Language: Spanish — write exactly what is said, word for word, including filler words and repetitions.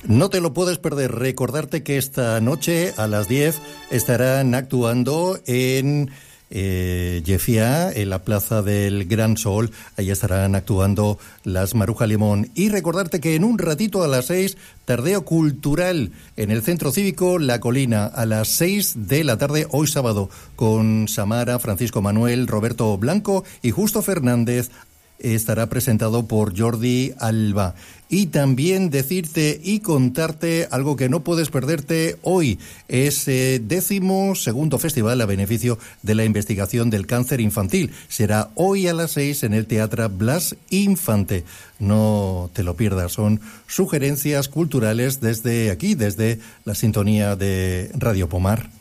No te lo puedes perder. Recordarte que esta noche a las diez estarán actuando en eh, Llefià, en la Plaza del Gran Sol. Ahí estarán actuando las Maruja Limón. Y recordarte que en un ratito a las seis, tardeo cultural en el Centro Cívico La Colina, a las seis de la tarde, hoy sábado, con Samara, Francisco Manuel, Roberto Blanco y Justo Fernández. Estará presentado por Jordi Alba. Y también decirte y contarte algo que no puedes perderte hoy. Es eh, décimo segundo festival a beneficio de la investigación del cáncer infantil. Será hoy a las seis en el Teatro Blas Infante. No te lo pierdas. Son sugerencias culturales desde aquí, desde la sintonía de Radio Pomar.